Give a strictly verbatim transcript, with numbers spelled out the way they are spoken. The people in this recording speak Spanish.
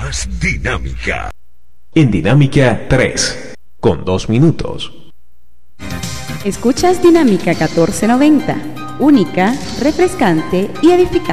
más dinámica. En Dinámica tres, con dos minutos. Escuchas Dinámica catorce noventa, única, refrescante y edificante.